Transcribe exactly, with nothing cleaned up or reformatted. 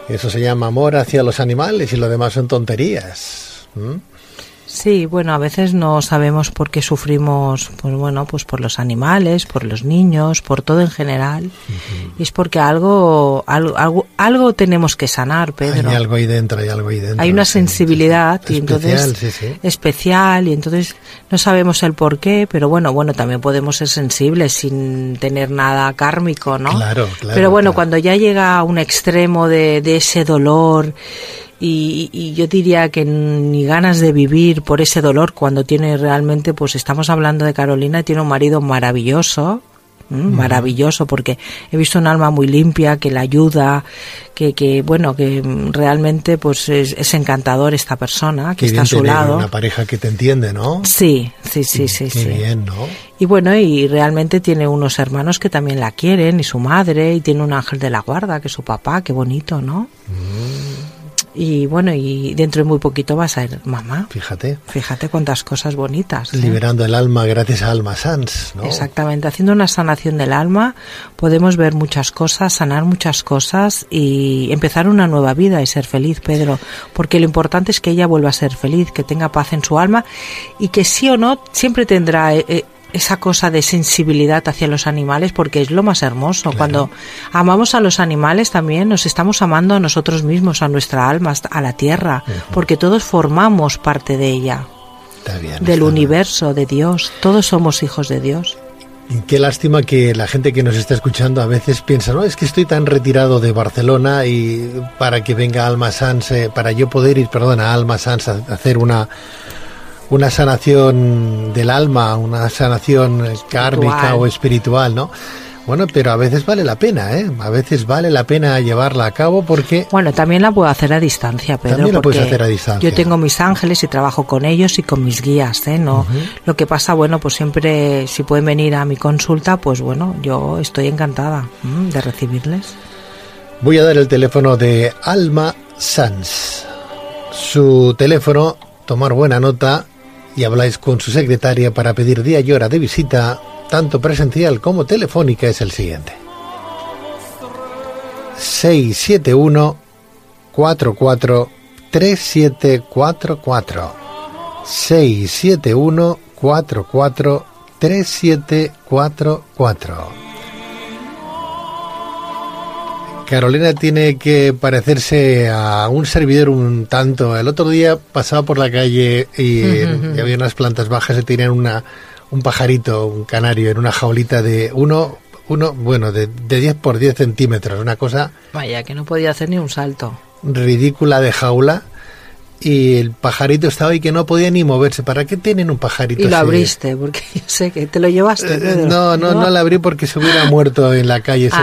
Eso se llama amor hacia los animales y lo demás son tonterías. ¿Mm? Sí, bueno, a veces no sabemos por qué sufrimos, pues bueno, pues por los animales, por los niños, por todo en general. Uh-huh. Y es porque algo, algo, algo, algo tenemos que sanar, Pedro. Hay algo ahí dentro, hay algo ahí dentro. Hay una sensibilidad sí, sí. y entonces especial, sí, sí. especial y entonces no sabemos el por qué, pero bueno, bueno, también podemos ser sensibles sin tener nada kármico, ¿no? Claro, claro. Pero bueno, claro. cuando ya llega a un extremo de, de ese dolor. Y, y yo diría que ni ganas de vivir por ese dolor cuando tiene realmente, pues estamos hablando de Carolina, tiene un marido maravilloso, ¿m? Uh-huh. maravilloso, porque he visto un alma muy limpia que la ayuda, que, que bueno, que realmente pues es, es encantador esta persona que Qué está a su lado. Una pareja que te entiende, ¿no? Sí, sí, sí, sí. Qué sí. bien, ¿no? Y bueno, y realmente tiene unos hermanos que también la quieren, y su madre, y tiene un ángel de la guarda, que es su papá, qué bonito, ¿no? Uh-huh. Y bueno, y dentro de muy poquito va a ser mamá. Fíjate. Fíjate cuántas cosas bonitas. ¿eh? Liberando el alma gracias a Alma Sans, ¿no? Exactamente. Haciendo una sanación del alma podemos ver muchas cosas, sanar muchas cosas y empezar una nueva vida y ser feliz, Pedro. Porque lo importante es que ella vuelva a ser feliz, que tenga paz en su alma y que sí o no siempre tendrá... Eh, esa cosa de sensibilidad hacia los animales, porque es lo más hermoso. Claro. Cuando amamos a los animales también nos estamos amando a nosotros mismos, a nuestra alma, a la tierra, uh-huh. porque todos formamos parte de ella, está bien, del está universo, bien. De Dios. Todos somos hijos de Dios. Y qué lástima que la gente que nos está escuchando a veces piensa, no, es que estoy tan retirado de Barcelona y para que venga Alma Sans, eh, para yo poder ir, perdón, a Alma Sans a hacer una... una sanación del alma, una sanación kármica espiritual. O espiritual, ¿no? Bueno, pero a veces vale la pena, ¿eh? A veces vale la pena llevarla a cabo porque... Bueno, también la puedo hacer a distancia, Pedro. También la puedes hacer a distancia. Yo tengo mis ángeles y trabajo con ellos y con mis guías, ¿eh? No, uh-huh. Lo que pasa, bueno, pues siempre, si pueden venir a mi consulta, pues bueno, yo estoy encantada ¿m? de recibirles. Voy a dar el teléfono de Alma Sans. Su teléfono, tomar buena nota... y habláis con su secretaria para pedir día y hora de visita, tanto presencial como telefónica, es el siguiente. seis siete uno, cuatro cuatro, tres siete cuatro cuatro. seis siete uno, cuatro cuatro, tres siete cuatro cuatro. Carolina tiene que parecerse a un servidor un tanto. El otro día pasaba por la calle y, uh-huh. y había unas plantas bajas y tenían una, un pajarito, un canario, en una jaulita de uno, uno bueno, de, de diez por diez centímetros. Una cosa... Vaya, que no podía hacer ni un salto. Ridícula de jaula. Y el pajarito estaba ahí que no podía ni moverse. ¿Para qué tienen un pajarito así? Y lo abriste, porque yo sé que te lo llevaste. Eh, no, no, no, no lo abrí porque se hubiera muerto en la calle.